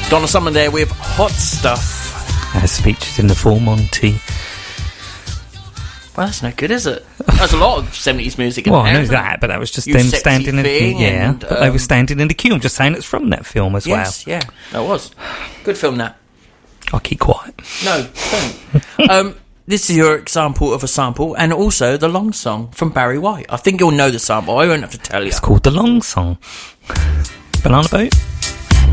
Donna Summer there with Hot Stuff. As featured in the Full Monty. Well, that's no good, is it? There's a lot of 70s music in Well, there. I know that, but that was just You them Sexy standing in the Thing yeah. and, But they were standing in the queue. I'm just saying it's from that film as yes, yeah, that was. Good film, that. well. I'll keep quiet. No, don't. This is your example of a sample, and also the long song from Barry White. I think you'll know the sample. I won't have to tell you. It's called The Long Song. Banana Boat.